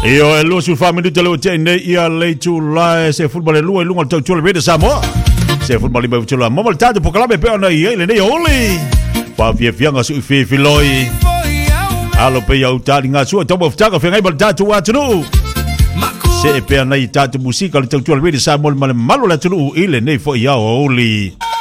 Io e lo su family te lo tende ia le chula se football lu e lunga tau chula vede samo. Se football be chula mo mal tade pokala pe ona ia le nei oli. Pa fie fianga su fie filoi. Alo pe ia utali nga su tomo ftaka fe ngai bal tatu atunu. Se pe ana i tatu musika le tau chula vede samo mal malo la tunu ile nei fo ia oli.